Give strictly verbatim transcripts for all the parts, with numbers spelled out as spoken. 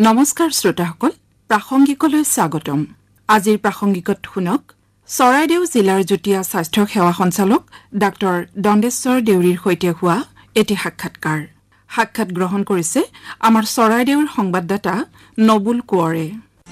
নমস্কাৰ শ্ৰোতাসকল, প্ৰাসংগিকলৈ স্বাগতম। আজিৰ প্ৰাসংগিকত শুনক চৰাইদেউ জিলাৰ যুটীয়া স্বাস্থ্য সেৱা সঞ্চালক ডাক্তৰ দণ্ডেশ্বৰ দেউৰীৰ সৈতে হোৱা এটি সাক্ষাৎকাৰ। সাক্ষাৎ গ্ৰহণ কৰিছে আমাৰ চৰাইদেউৰ সংবাদদাতা নবুল কোঁৱৰে।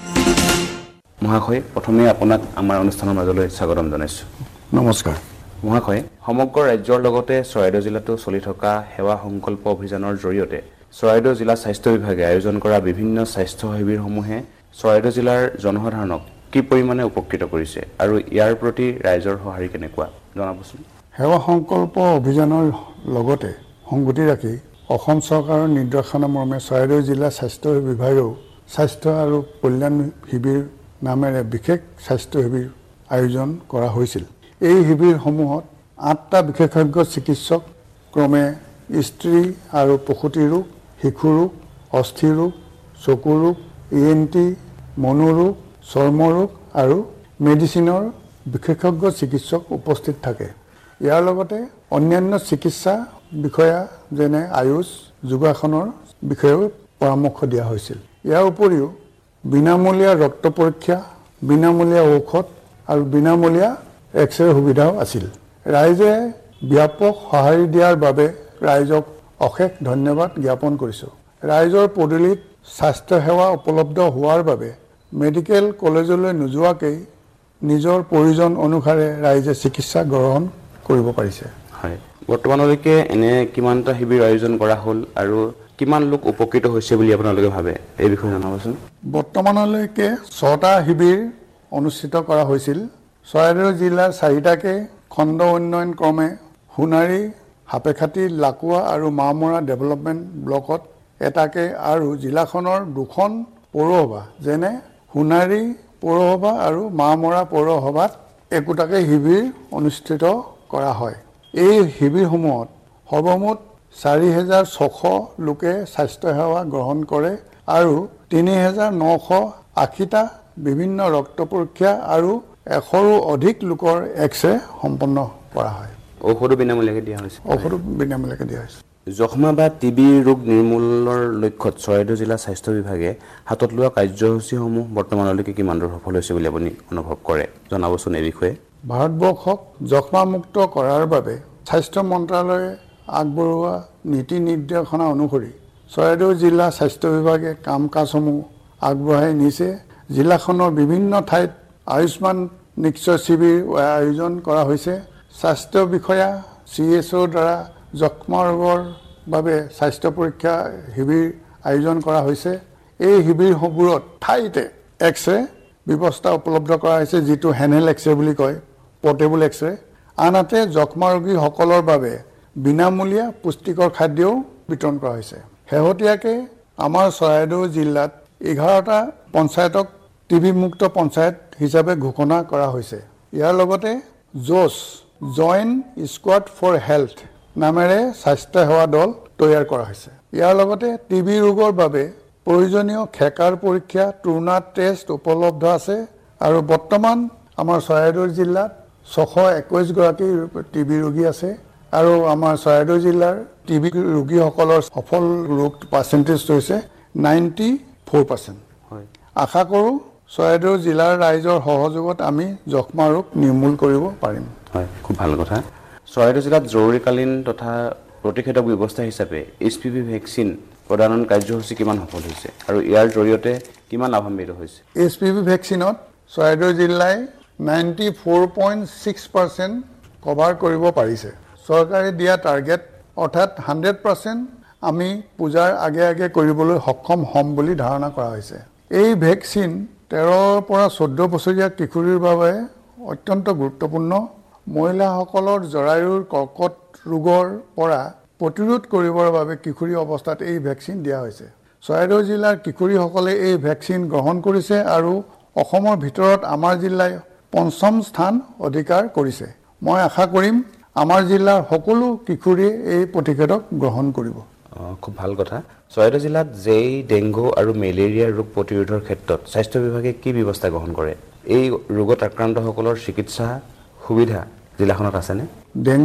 মহাশয়, প্ৰথমে আপোনাক আমাৰ অনুষ্ঠানৰ মাজলৈ স্বাগতম জনাইছো। নমস্কাৰ মহাশয়, সমগ্ৰ ৰাজ্যৰ লগতে চৰাইদেউ জিলাতো চলি থকা সেৱা সংকল্প অভিযানৰ জৰিয়তে চৰাইদেউ জিলা স্বাস্থ্য বিভাগে আয়োজন কৰা বিভিন্ন স্বাস্থ্য শিবিৰসমূহে চৰাইদেউ জিলাৰ জনসাধাৰণক কি পৰিমাণে উপকৃত কৰিছে আৰু ইয়াৰ প্ৰতি ৰাইজৰ সঁহাৰি কেনেকুৱা জনাবচোন। সেৱা সংকল্প অভিযানৰ লগতে সংগতি ৰাখি অসম চৰকাৰৰ নিৰ্দেশনা মৰ্মে চৰাইদেউ জিলা স্বাস্থ্য বিভাগেও স্বাস্থ্য আৰু কল্যাণ শিবিৰ নামেৰে বিশেষ স্বাস্থ্য শিবিৰ আয়োজন কৰা হৈছিল। এই শিবিৰসমূহত আঠটা বিশেষজ্ঞ চিকিৎসক ক্ৰমে স্ত্ৰী আৰু প্ৰসূতি ৰোগ, শিশু ৰোগ, অস্থি ৰোগ, চকু ৰোগ, ই এন টি, মনোৰোগ, চৰ্মৰোগ আৰু মেডিচিনৰ বিশেষজ্ঞ চিকিৎসক উপস্থিত থাকে। ইয়াৰ লগতে অন্যান্য চিকিৎসা বিষয়া যেনে আয়ুষ, যোগাসনৰ বিষয়েও পৰামৰ্শ দিয়া হৈছিল। ইয়াৰ উপৰিও বিনামূলীয়া ৰক্ত পৰীক্ষা, বিনামূলীয়া ঔষধ আৰু বিনামূলীয়া এক্সৰে সুবিধাও আছিল। ৰাইজে ব্যাপক সঁহাৰি দিয়াৰ বাবে ৰাইজক অশেষ ধন্যবাদ জ্ঞাপন কৰিছোঁ। ৰাইজৰ পদূলিত স্বাস্থ্য সেৱা উপলব্ধ হোৱাৰ বাবে মেডিকেল কলেজলৈ নোযোৱাকৈ নিজৰ প্ৰয়োজন অনুসাৰে ৰাইজে চিকিৎসা গ্ৰহণ কৰিব পাৰিছে। হয়, বৰ্তমানলৈকে এনে কিমানটা শিবিৰ আয়োজন কৰা হ'ল আৰু কিমান লোক উপকৃত হৈছে বুলি আপোনালোকে ভাবে, এই বিষয়ে জনাবচোন। বৰ্তমানলৈকে ছটা শিবিৰ অনুষ্ঠিত কৰা হৈছিল। চৰাইদেউ জিলাৰ চাৰিটাকৈ খণ্ড উন্নয়ন ক্ৰমে সোণাৰী, সাপেখাতী, লাকুৱা আৰু মামৰা ডেভেলপমেণ্ট ব্লকত এটাকে আৰু জিলাখনৰ দুখন পৌৰসভা যেনে সোণাৰী পৌৰসভা আৰু মামৰা পৌৰসভাত একোটাকে শিবিৰ অনুষ্ঠিত কৰা হয়। এই শিবিৰসমূহত সৰ্বমুঠ চাৰি হেজাৰ ছশ লোকে স্বাস্থ্যসেৱা গ্ৰহণ কৰে আৰু তিনি হেজাৰ নশ আশীটা বিভিন্ন ৰক্ত পৰীক্ষা আৰু এশৰো অধিক লোকৰ এক্সৰে সম্পন্ন কৰা হয়। ঔষধো বিনামূলীয়াকৈ দিয়া হৈছে। ঔষধো বিনামূলীয়াকৈ দিয়া হৈছে। যক্ষ্মা বা টি বি ৰোগ নিৰ্মূলৰ লক্ষ্যত চৰাইদেউ জিলা স্বাস্থ্য বিভাগে হাতত লোৱা কাৰ্যসূচীসমূহ বৰ্তমানলৈকে কিমান দূৰ সফল হৈছে বুলি আপুনি অনুভৱ কৰে, জনাবচোন এই বিষয়ে। ভাৰতবৰ্ষক যক্ষ্মামুক্ত কৰাৰ বাবে স্বাস্থ্য মন্ত্ৰালয়ে আগবঢ়োৱা নীতি নিৰ্দেশনা অনুসৰি চৰাইদেউ জিলা স্বাস্থ্য বিভাগে কাম কাজসমূহ আগবঢ়াই নিছে। জিলাখনৰ বিভিন্ন ঠাইত আয়ুষ্মান নিশ্চয় শিবিৰ আয়োজন কৰা হৈছে। স্বাস্থ্য বিষয়া চি এছ অ'ৰ দ্বাৰা যক্ষ্মা ৰোগৰ বাবে স্বাস্থ্য পৰীক্ষা শিবিৰ আয়োজন কৰা হৈছে। এই শিবিৰসমূহত ঠাইতে এক্সৰে ব্যৱস্থা উপলব্ধ কৰা হৈছে, যিটো হেণ্ডহেল্ড এক্সৰে বুলি কয়, পৰ্টেবল এক্সৰে। আনহাতে যক্ষ্মা ৰোগীসকলৰ বাবে বিনামূলীয়া পুষ্টিকৰ খাদ্যও বিতৰণ কৰা হৈছে। শেহতীয়াকৈ আমাৰ চৰাইদেউ জিলাত এঘাৰটা পঞ্চায়তক টি বি মুক্ত পঞ্চায়ত হিচাপে ঘোষণা কৰা হৈছে। ইয়াৰ লগতে Jos joint squad for health নামেৰে স্বাস্থ্য সেৱা দল তৈয়াৰ কৰা হৈছে। ইয়াৰ লগতে টি বি ৰোগৰ বাবে প্ৰয়োজনীয় খেকাৰ পৰীক্ষা, ট্ৰুনাট টেষ্ট উপলব্ধ আছে আৰু বৰ্তমান আমাৰ চৰাইদেউ জিলাত ছশ একৈছগৰাকী টি বি ৰোগী আছে আৰু আমাৰ চৰাইদেউ জিলাৰ টি বি ৰোগীসকলৰ সফল ৰোগ পাৰ্চেণ্টেজ হৈছে নাইণ্টি ফ'ৰ পাৰ্চেণ্ট। হয়, আশা কৰোঁ চৰাইদেউ জিলাৰ ৰাইজৰ সহযোগত আমি যক্ষ্মা ৰোগ নিৰ্মূল কৰিব পাৰিম। হয়, খুব ভাল কথা। চৰাইদেউ জিলাত জৰুৰীকালীন তথা প্ৰতিষেধক ব্যৱস্থা হিচাপে এইচ পি ভি ভেকচিন প্ৰদানৰ কাৰ্যসূচী কিমান সফল হৈছে আৰু ইয়াৰ জৰিয়তে কিমান লাভান্বিত হৈছে। এইচ পি ভি ভেকচিনত চৰাইদেউ জিলাই ninety four point six percent cover কৰিব পাৰিছে। চৰকাৰে দিয়া টাৰ্গেট অৰ্থাৎ হাণ্ড্ৰেড পাৰ্চেণ্ট আমি পূজাৰ আগে আগে কৰিবলৈ সক্ষম হ'ম বুলি ধাৰণা কৰা হৈছে। এই ভেকচিন তেৰৰ পৰা চৈধ্য বছৰীয়া কিশোৰীৰ বাবে অত্যন্ত গুৰুত্বপূৰ্ণ। মহিলাসকলৰ জৰায়ুৰ কৰ্কট ৰোগৰ পৰা প্ৰতিৰোধ কৰিবৰ বাবে কিশোৰী অৱস্থাত এই ভেকচিন দিয়া হৈছে। চৰাইদেউ জিলাৰ কিশোৰীসকলে এই ভেকচিন গ্ৰহণ কৰিছে আৰু অসমৰ ভিতৰত আমাৰ জিলাই পঞ্চম স্থান অধিকাৰ কৰিছে। মই আশা কৰিম আমাৰ জিলাৰ সকলো কিশোৰীয়ে এই প্ৰতিষেধক গ্ৰহণ কৰিব। খুব ভাল কথা। চৰাইদেউ জিলাত জেই, ডেংগু আৰু মেলেৰিয়া ৰোগ প্ৰতিৰোধৰ ক্ষেত্ৰত স্বাস্থ্য বিভাগে কি ব্যৱস্থা গ্ৰহণ কৰে? এই ৰোগত আক্ৰান্তসকলৰ চিকিৎসা সুবিধা জিলাখনত আছেনে?